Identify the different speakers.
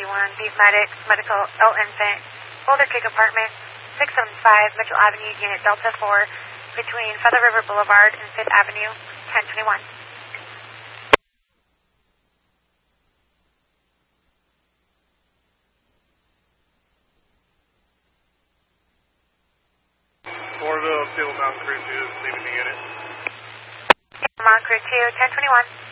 Speaker 1: Beef Medics, Medical, L Infant, Boulder Creek Apartment, 675 Mitchell Avenue, Unit Delta 4, between Feather River Boulevard and 5th Avenue, 1021.
Speaker 2: Florida, Field Mountain Crew 2 is leaving the unit.
Speaker 1: Mountain Crew 2, 1021.